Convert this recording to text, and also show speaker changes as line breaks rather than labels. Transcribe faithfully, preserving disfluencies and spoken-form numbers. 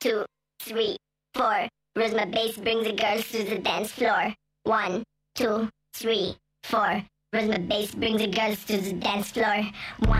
two, three, four. Rhythm bass brings the girls to the dance floor. One, two, three, four. Rhythm bass brings the girls to the dance floor. One.